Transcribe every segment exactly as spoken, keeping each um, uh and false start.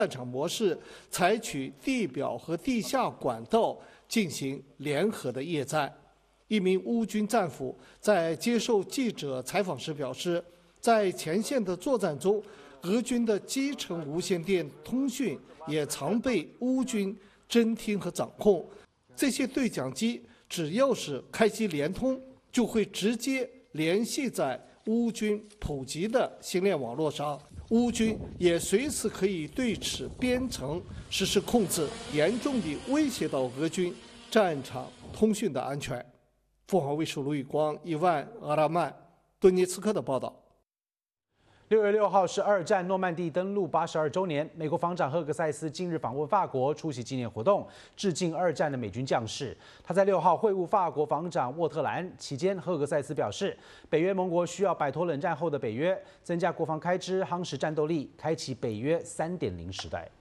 战场模式，采取地表和地下管道进行联合的夜战。一名乌军战俘在接受记者采访时表示，在前线的作战中，俄军的基层无线电通讯也常被乌军侦听和掌控。这些对讲机只要是开机连通，就会直接联系在乌军普及的星链网络上。乌军也随时可以对此编程实施控制，严重地威胁到俄军战场通讯的安全。凤凰卫视卢宇光、伊万·阿拉曼、顿涅茨克的报道。 六月六号是二战诺曼底登陆八十二周年，美国防长赫克塞斯近日访问法国，出席纪念活动，致敬二战的美军将士。他在六号会晤法国防长沃特兰，期间赫克塞斯表示，北约盟国需要摆脱冷战后的北约，增加国防开支，夯实战斗力，开启北约 三点零 时代。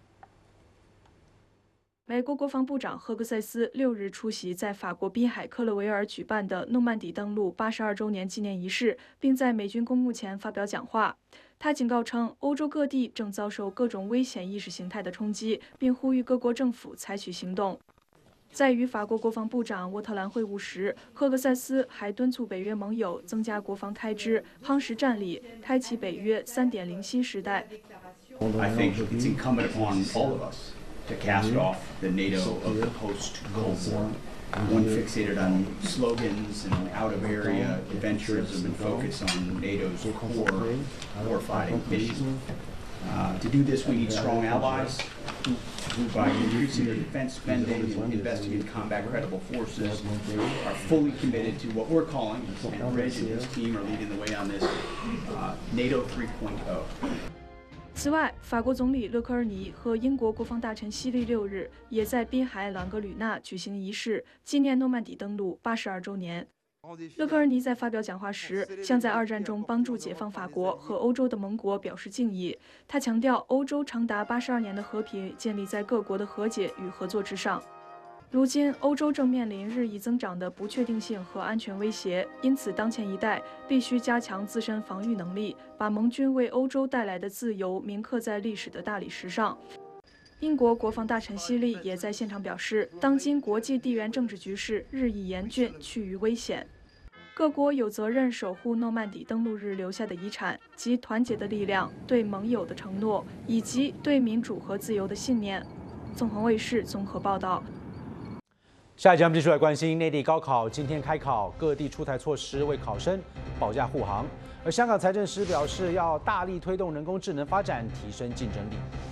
美国国防部长赫克塞斯六日出席在法国滨海克勒维尔举办的诺曼底登陆八十二周年纪念仪式，并在美军公墓前发表讲话。他警告称，欧洲各地正遭受各种危险意识形态的冲击，并呼吁各国政府采取行动。在与法国国防部长沃特兰会晤时，赫克塞斯还敦促北约盟友增加国防开支，夯实战力，开启北约 三点零 新时代。 I think it's incumbent upon all of us to cast off the NATO of the post-Cold War. One fixated on slogans and out-of-area adventures and focus on NATO's core warfighting mission. Uh, to do this, we need strong allies who, who by increasing their defense spending and investing in combat-credible forces, are fully committed to what we're calling, and Reg and his team are leading the way on this, uh, NATO three point oh. 此外，法国总理勒科尔尼和英国国防大臣希利六日也在滨海朗格吕纳举行仪式，纪念诺曼底登陆八十二周年。勒科尔尼在发表讲话时，向在二战中帮助解放法国和欧洲的盟国表示敬意。他强调，欧洲长达八十二年的和平建立在各国的和解与合作之上。如今，欧洲正面临日益增长的不确定性和安全威胁，因此当前一代必须加强自身防御能力，把盟军为欧洲带来的自由铭刻在历史的大理石上。英国国防大臣希利也在现场表示，当今国际地缘政治局势日益严峻，趋于危险。各国有责任守护诺曼底登陆日留下的遗产及团结的力量、对盟友的承诺以及对民主和自由的信念。纵横卫视综合报道。 下一节我们继续来关心内地高考今天开考，各地出台措施为考生保驾护航。而香港财政司表示，要大力推动人工智能发展，提升竞争力。